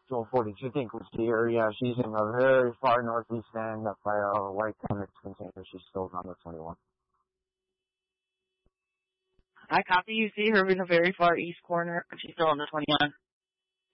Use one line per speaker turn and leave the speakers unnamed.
1242, I think we see her. Yeah, she's in a very far northeast end up by a white Conex container. She's still on the 21.
I copy. You see her in the very far east corner. She's still on the 21.